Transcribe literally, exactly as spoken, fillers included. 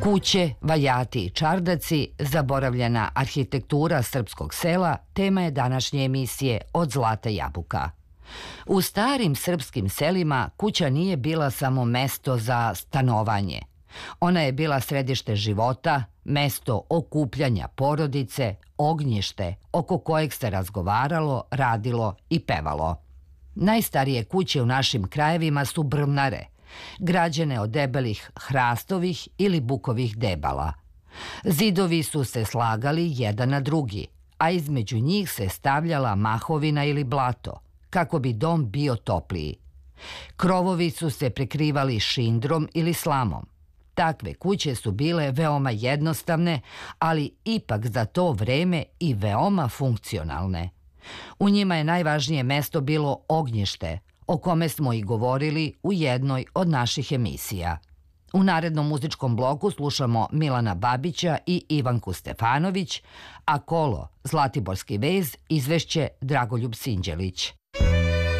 Kuće, vajati i čardaci, zaboravljena arhitektura srpskog sela, tema je današnje emisije Od zlata jabuka. U starim srpskim selima kuća nije bila samo mesto za stanovanje. Ona je bila središte života, mesto okupljanja porodice, ognjište oko kojeg se razgovaralo, radilo i pevalo. Najstarije kuće u našim krajevima su brvnare, građene od debelih hrastovih ili bukovih debala. Zidovi su se slagali jedan na drugi, a između njih se stavljala mahovina ili blato, kako bi dom bio topliji. Krovovi su se prekrivali šindrom ili slamom. Takve kuće su bile veoma jednostavne, ali ipak za to vreme i veoma funkcionalne. U njima je najvažnije mesto bilo ognjište, o kome smo i govorili u jednoj od naših emisija. U narednom muzičkom bloku slušamo Milana Babića i Ivanku Stefanović, a kolo Zlatiborski vez izvešće Dragoljub Sinđelić.